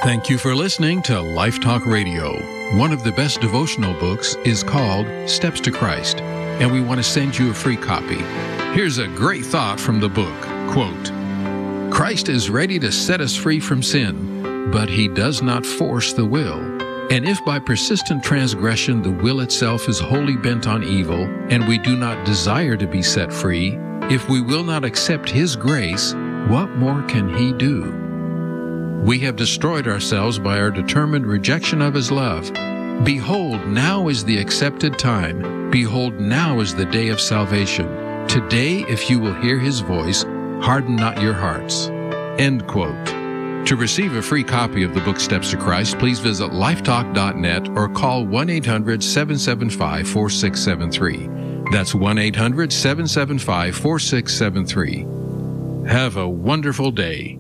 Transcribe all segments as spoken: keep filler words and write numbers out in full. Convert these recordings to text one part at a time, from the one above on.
Thank you for listening to Life Talk Radio. One of the best devotional books is called Steps to Christ, and we want to send you a free copy. Here's a great thought from the book. Quote, Christ is ready to set us free from sin, but he does not force the will. And if by persistent transgression the will itself is wholly bent on evil, and we do not desire to be set free, if we will not accept his grace, what more can he do? We have destroyed ourselves by our determined rejection of his love. Behold, now is the accepted time. Behold, now is the day of salvation. Today, if you will hear his voice, harden not your hearts. End quote. To receive a free copy of the book Steps to Christ, please visit lifetalk dot net or call one eight hundred seven seven five four six seven three. That's one eight hundred seven seven five four six seven three. Have a wonderful day.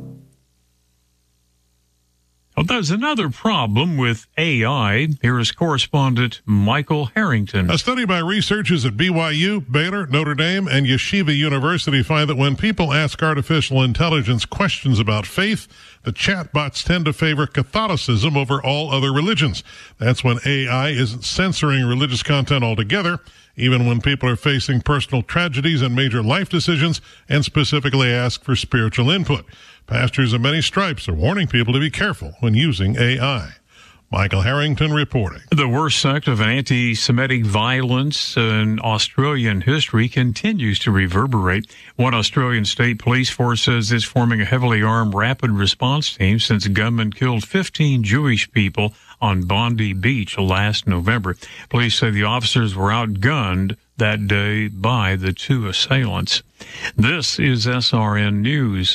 Well, there's another problem with A I. Here is correspondent Michael Harrington. A study by researchers at B Y U, Baylor, Notre Dame, and Yeshiva University find that when people ask artificial intelligence questions about faith, the chatbots tend to favor Catholicism over all other religions. That's when A I isn't censoring religious content altogether, even when people are facing personal tragedies and major life decisions and specifically ask for spiritual input. Pastors of many stripes are warning people to be careful when using A I. Michael Harrington reporting. The worst sect of anti-Semitic violence in Australian history continues to reverberate. One Australian state police force says it's forming a heavily armed rapid response team since gunmen killed fifteen Jewish people on Bondi Beach last November. Police say the officers were outgunned that day by the two assailants. This is S R N News.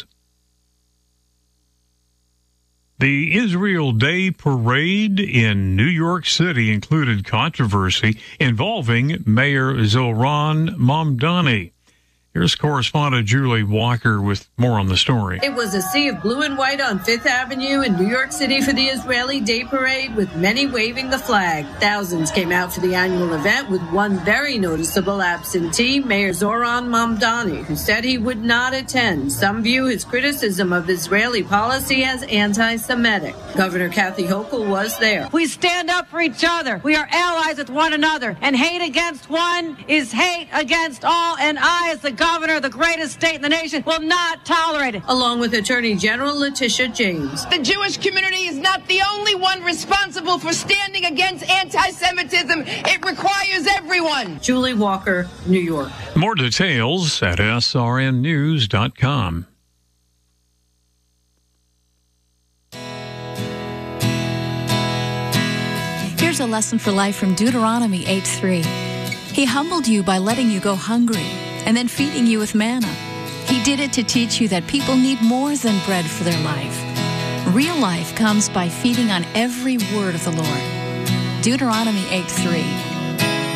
The Israel Day Parade in New York City included controversy involving Mayor Zohran Mamdani. Here's correspondent Julie Walker with more on the story. It was a sea of blue and white on Fifth Avenue in New York City for the Israeli Day Parade, with many waving the flag. Thousands came out for the annual event, with one very noticeable absentee, Mayor Zohran Mamdani, who said he would not attend. Some view his criticism of Israeli policy as anti-Semitic. Governor Kathy Hochul was there. We stand up for each other. We are allies with one another, and hate against one is hate against all, and I, as the governor, Governor, the greatest state in the nation, will not tolerate it. Along with Attorney General Letitia James. The Jewish community is not the only one responsible for standing against anti-Semitism. It requires everyone. Julie Walker, New York. More details at S R N news dot com. Here's a lesson for life from Deuteronomy eight three. He humbled you by letting you go hungry and then feeding you with manna. He did it to teach you that people need more than bread for their life. Real life comes by feeding on every word of the Lord. Deuteronomy eight three.